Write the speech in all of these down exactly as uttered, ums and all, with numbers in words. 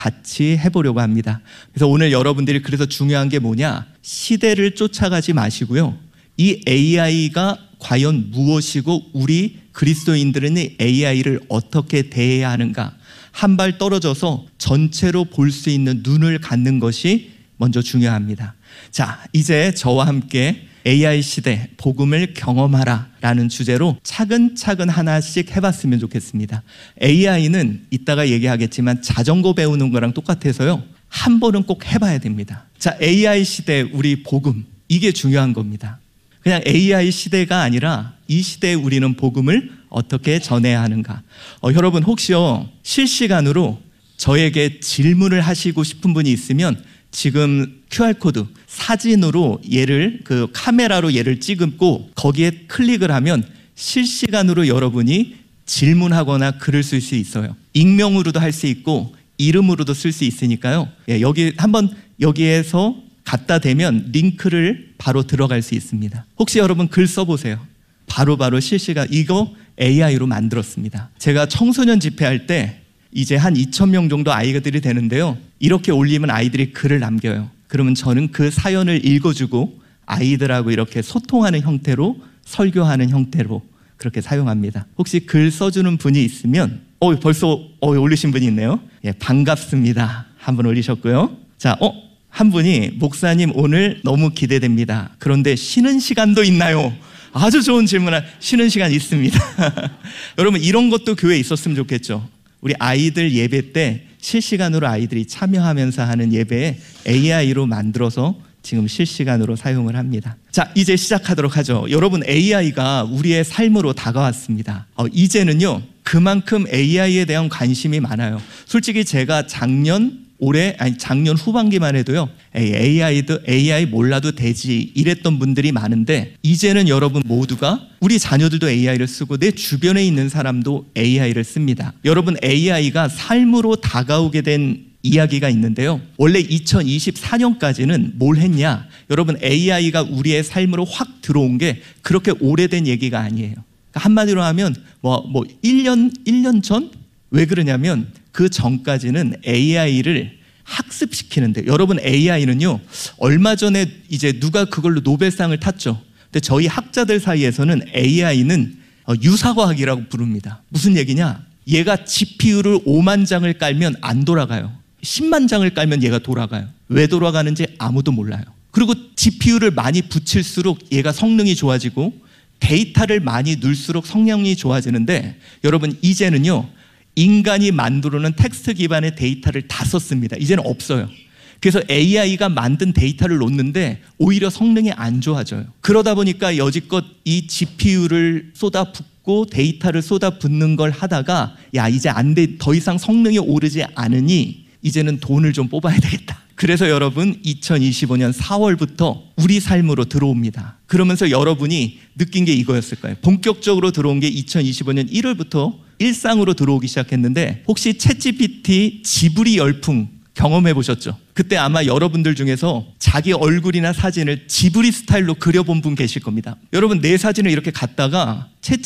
같이 해보려고 합니다. 그래서 오늘 여러분들이 그래서 중요한 게 뭐냐, 시대를 쫓아가지 마시고요, 이 에이아이가 과연 무엇이고 우리 그리스도인들은 이 에이아이를 어떻게 대해야 하는가, 한 발 떨어져서 전체로 볼 수 있는 눈을 갖는 것이 먼저 중요합니다. 자, 이제 저와 함께 에이아이 시대 복음을 경험하라 라는 주제로 차근차근 하나씩 해봤으면 좋겠습니다. 에이아이는 이따가 얘기하겠지만 자전거 배우는 거랑 똑같아서요, 한 번은 꼭 해봐야 됩니다. 자, 에이아이 시대 우리 복음, 이게 중요한 겁니다. 그냥 에이아이 시대가 아니라 이 시대에 우리는 복음을 어떻게 전해야 하는가. 어, 여러분 혹시요 실시간으로 저에게 질문을 하시고 싶은 분이 있으면 지금 큐알코드 사진으로 얘를 그 카메라로 얘를 찍고 거기에 클릭을 하면 실시간으로 여러분이 질문하거나 글을 쓸 수 있어요. 익명으로도 할 수 있고 이름으로도 쓸 수 있으니까요. 예, 여기 한번 여기에서 갖다 대면 링크를 바로 들어갈 수 있습니다. 혹시 여러분 글 써보세요. 바로바로 바로 실시간, 이거 에이아이로 만들었습니다. 제가 청소년 집회할 때 이제 한 이천 명 정도 아이들이 되는데요, 이렇게 올리면 아이들이 글을 남겨요. 그러면 저는 그 사연을 읽어주고 아이들하고 이렇게 소통하는 형태로, 설교하는 형태로 그렇게 사용합니다. 혹시 글 써주는 분이 있으면, 어 벌써 어, 올리신 분이 있네요. 예, 반갑습니다. 한 분 올리셨고요. 자, 어, 한 분이 목사님 오늘 너무 기대됩니다. 그런데 쉬는 시간도 있나요? 아주 좋은 질문. 쉬는 시간 있습니다. 여러분 이런 것도 교회에 있었으면 좋겠죠. 우리 아이들 예배 때 실시간으로 아이들이 참여하면서 하는 예배에 에이아이로 만들어서 지금 실시간으로 사용을 합니다. 자, 이제 시작하도록 하죠. 여러분 에이아이가 우리의 삶으로 다가왔습니다. 어, 이제는요 그만큼 에이아이에 대한 관심이 많아요. 솔직히 제가 작년 올해 아니 작년 후반기만 해도요 에이아이도 에이아이 몰라도 되지 이랬던 분들이 많은데, 이제는 여러분 모두가, 우리 자녀들도 에이아이를 쓰고 내 주변에 있는 사람도 에이아이를 씁니다. 여러분 에이아이가 삶으로 다가오게 된 이야기가 있는데요, 원래 이천이십사 년까지는 뭘 했냐, 여러분 에이아이가 우리의 삶으로 확 들어온 게 그렇게 오래된 얘기가 아니에요. 한마디로 하면 뭐, 뭐 일 년, 일 년 전? 왜 그러냐면 그 전까지는 에이아이를 학습시키는데, 여러분 에이아이는요 얼마 전에 이제 누가 그걸로 노벨상을 탔죠. 근데 저희 학자들 사이에서는 에이아이는 유사과학이라고 부릅니다. 무슨 얘기냐, 얘가 지피유를 오만 장을 깔면 안 돌아가요. 십만 장을 깔면 얘가 돌아가요. 왜 돌아가는지 아무도 몰라요. 그리고 지피유를 많이 붙일수록 얘가 성능이 좋아지고 데이터를 많이 넣을수록 성능이 좋아지는데, 여러분 이제는요 인간이 만들어낸 텍스트 기반의 데이터를 다 썼습니다. 이제는 없어요. 그래서 에이아이가 만든 데이터를 놓는데 오히려 성능이 안 좋아져요. 그러다 보니까 여지껏 이 지피유를 쏟아붓고 데이터를 쏟아붓는 걸 하다가 야 이제 안 돼, 더 이상 성능이 오르지 않으니 이제는 돈을 좀 뽑아야 되겠다. 그래서 여러분 이천이십오 년 사월부터 우리 삶으로 들어옵니다. 그러면서 여러분이 느낀 게 이거였을 거예요. 본격적으로 들어온 게 이천이십오 년 일월부터 일상으로 들어오기 시작했는데, 혹시 챗지피티 지브리 열풍 경험해 보셨죠? 그때 아마 여러분들 중에서 자기 얼굴이나 사진을 지브리 스타일로 그려본 분 계실 겁니다. 여러분 내 사진을 이렇게 갖다가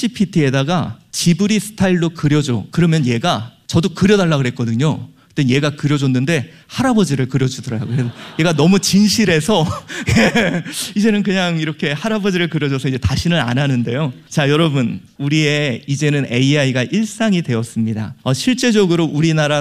챗지피티에다가 지브리 스타일로 그려줘. 그러면 얘가, 저도 그려달라 그랬거든요. 그때 얘가 그려줬는데 할아버지를 그려주더라고요. 얘가 너무 진실해서 이제는 그냥 이렇게 할아버지를 그려줘서 이제 다시는 안 하는데요. 자, 여러분 우리의 이제는 에이아이가 일상이 되었습니다. 어, 실제적으로 우리나라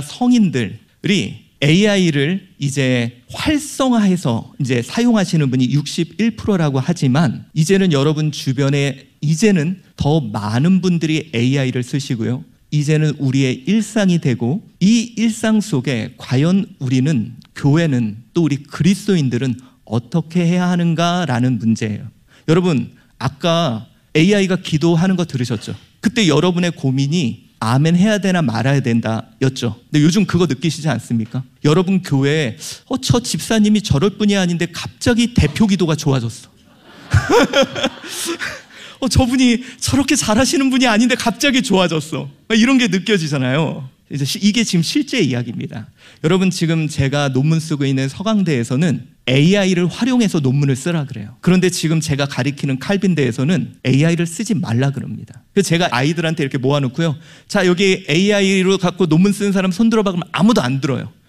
성인들이 에이아이를 이제 활성화해서 이제 사용하시는 분이 육십일 퍼센트라고 하지만, 이제는 여러분 주변에 이제는 더 많은 분들이 에이아이를 쓰시고요, 이제는 우리의 일상이 되고, 이 일상 속에 과연 우리는, 교회는, 또 우리 그리스도인들은 어떻게 해야 하는가라는 문제예요. 여러분 아까 에이아이가 기도하는 거 들으셨죠? 그때 여러분의 고민이 아멘 해야 되나 말아야 된다 였죠. 근데 요즘 그거 느끼시지 않습니까? 여러분 교회에 어, 저 집사님이 저럴 분이 아닌데 갑자기 대표 기도가 좋아졌어. 어, 저분이 저렇게 잘하시는 분이 아닌데 갑자기 좋아졌어. 이런 게 느껴지잖아요. 이제 이게 지금 실제 이야기입니다. 여러분 지금 제가 논문 쓰고 있는 서강대에서는 에이아이를 활용해서 논문을 쓰라 그래요. 그런데 지금 제가 가리키는 칼빈대에서는 에이아이를 쓰지 말라 그럽니다. 그래서 제가 아이들한테 이렇게 모아놓고요, 자 여기 에이아이로 갖고 논문 쓰는 사람 손 들어봐 그러면 아무도 안 들어요.